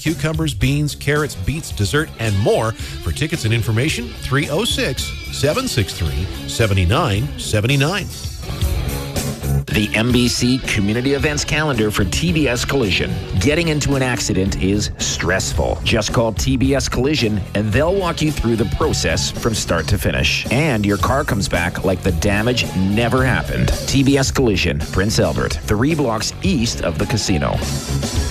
cucumbers, beans, carrots, beets, dessert, and more. For tickets and information, 306-763-7979. The MBC Community Events Calendar for TBS Collision. Getting into an accident is stressful. Just call TBS Collision and they'll walk you through the process from start to finish. And your car comes back like the damage never happened. TBS Collision, Prince Albert, 3 blocks east of the casino.